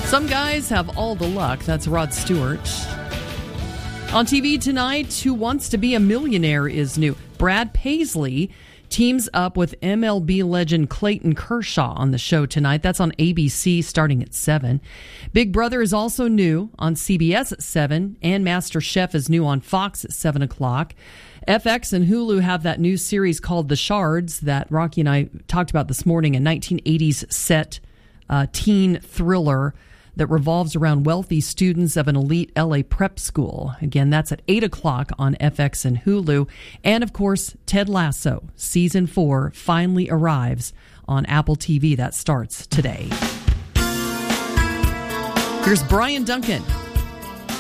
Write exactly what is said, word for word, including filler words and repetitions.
Some guys have all the luck. That's Rod Stewart. On T V tonight, Who Wants to Be a Millionaire is new. Brad Paisley teams up with M L B legend Clayton Kershaw on the show tonight. That's on A B C starting at seven. Big Brother is also new on C B S at seven, and Master Chef is new on Fox at seven o'clock. F X and Hulu have that new series called The Shards that Rocky and I talked about this morning, a nineteen eighties set uh, teen thriller that revolves around wealthy students of an elite L A prep school. Again, that's at eight o'clock on F X and Hulu. And, of course, Ted Lasso, Season four, finally arrives on Apple T V. That starts today. Here's Brian Duncan.